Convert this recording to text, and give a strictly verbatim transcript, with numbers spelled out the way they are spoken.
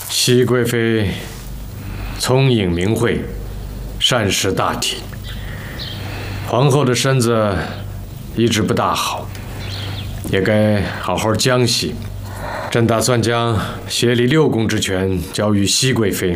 熹贵妃聪颖明慧，善识大体。皇后的身子一直不大好，也该好好将息。朕打算将协理六宫之权交予熹贵妃。